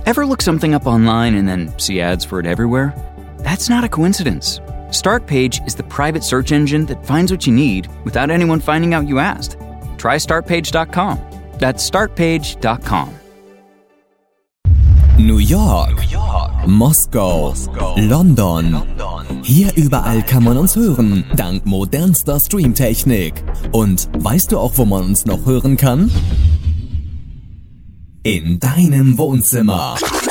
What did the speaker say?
Ever look something up online and then see ads for it everywhere? That's not a coincidence. Startpage is the private search engine that finds what you need without anyone finding out you asked. Try Startpage.com. That's Startpage.com. New York, Moskau, London. Hier überall kann man uns hören, dank modernster Streamtechnik. Und weißt du auch, wo man uns noch hören kann? In deinem Wohnzimmer.